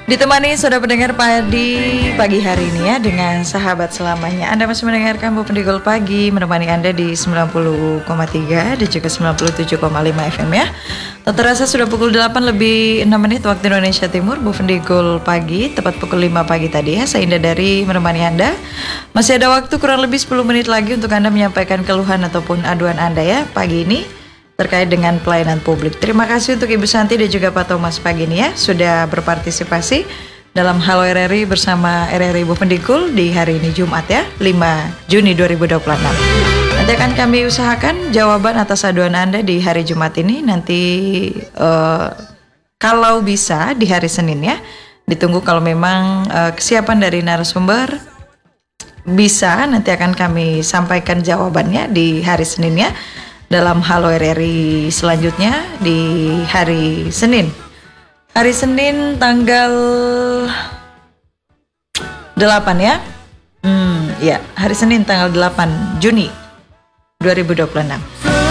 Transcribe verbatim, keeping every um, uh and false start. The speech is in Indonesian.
Ditemani sudah pendengar padi pagi hari ini ya dengan sahabat selamanya. Anda masih mendengarkan Bu Pendigul Pagi menemani Anda di sembilan puluh koma tiga dan juga sembilan puluh tujuh koma lima F M ya. Tak terasa sudah pukul delapan lebih enam menit waktu Indonesia Timur. Bu Pendigul Pagi tepat pukul lima pagi tadi ya. Saya Indah dari menemani Anda. Masih ada waktu kurang lebih sepuluh menit lagi untuk Anda menyampaikan keluhan ataupun aduan Anda ya pagi ini terkait dengan pelayanan publik. Terima kasih untuk Ibu Santi dan juga Pak Thomas pagi ini ya sudah berpartisipasi dalam Halo R R I bersama R R I Bu Pendigul di hari ini Jumat ya, lima Juni dua ribu dua puluh enam. Nanti akan kami usahakan jawaban atas aduan Anda di hari Jumat ini. Nanti uh, kalau bisa di hari Senin ya. Ditunggu kalau memang uh, kesiapan dari narasumber bisa, nanti akan kami sampaikan jawabannya di hari Senin ya. Dalam Halo R R I selanjutnya di hari Senin. Hari Senin tanggal delapan ya. Hmm, ya, hari Senin tanggal delapan Juni dua ribu dua puluh enam.